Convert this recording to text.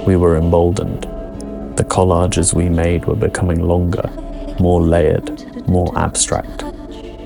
We were emboldened. The collages we made were becoming longer, more layered, more abstract.